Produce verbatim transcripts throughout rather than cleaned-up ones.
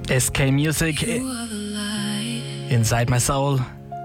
S K Music, Inside My Soul.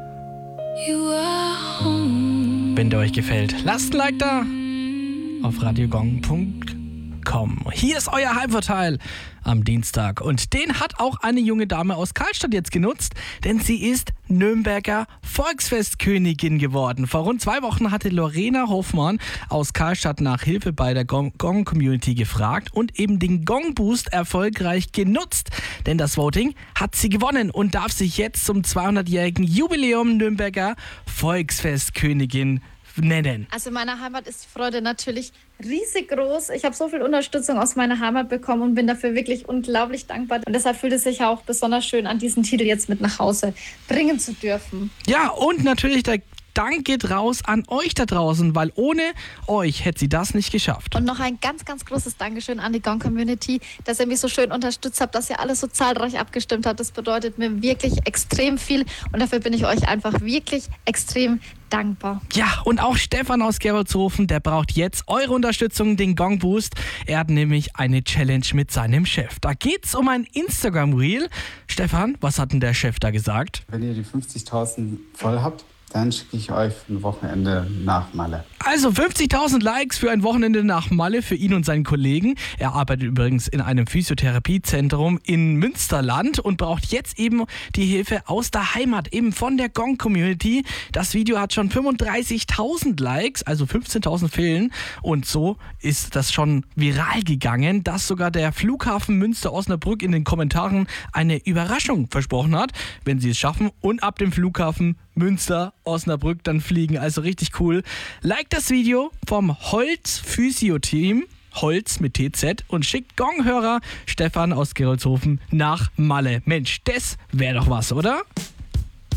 Wenn der euch gefällt, lasst ein Like da auf radiogong punkt com. Hier ist euer Heimvorteil am Dienstag und den hat auch eine junge Dame aus Karlstadt jetzt genutzt, denn sie ist Nürnberger Volksfestkönigin geworden. Vor rund zwei Wochen hatte Lorena Hoffmann aus Karlstadt nach Hilfe bei der Gong-Community gefragt und eben den Gong-Boost erfolgreich genutzt, denn das Voting hat sie gewonnen und darf sich jetzt zum zweihundertjährigen Jubiläum Nürnberger Volksfestkönigin nennen. Also in meiner Heimat ist die Freude natürlich riesig groß. Ich habe so viel Unterstützung aus meiner Heimat bekommen und bin dafür wirklich unglaublich dankbar. Und deshalb fühlt es sich auch besonders schön an, diesen Titel jetzt mit nach Hause bringen zu dürfen. Ja, und natürlich der Dank geht raus an euch da draußen, weil ohne euch hätte sie das nicht geschafft. Und noch ein ganz, ganz großes Dankeschön an die Gong-Community, dass ihr mich so schön unterstützt habt, dass ihr alles so zahlreich abgestimmt habt. Das bedeutet mir wirklich extrem viel und dafür bin ich euch einfach wirklich extrem dankbar. Ja, und auch Stefan aus Geroldshofen, der braucht jetzt eure Unterstützung, den Gong Boost. Er hat nämlich eine Challenge mit seinem Chef. Da geht's um ein Instagram-Reel. Stefan, was hat denn der Chef da gesagt? Wenn ihr die fünfzigtausend voll habt, dann schicke ich euch ein Wochenende nach Malle. Also fünfzigtausend Likes für ein Wochenende nach Malle für ihn und seinen Kollegen. Er arbeitet übrigens in einem Physiotherapiezentrum in Münsterland und braucht jetzt eben die Hilfe aus der Heimat, eben von der Gong-Community. Das Video hat schon fünfunddreißigtausend Likes, also fünfzehntausend fehlen. Und so ist das schon viral gegangen, dass sogar der Flughafen Münster-Osnabrück in den Kommentaren eine Überraschung versprochen hat, wenn sie es schaffen und ab dem Flughafen Münster, Osnabrück dann fliegen. Also richtig cool. Like das Video vom Holz Physio-Team, Holz mit T Z, und schickt Gong-Hörer Stefan aus Geroldshofen nach Malle. Mensch, das wäre doch was, oder?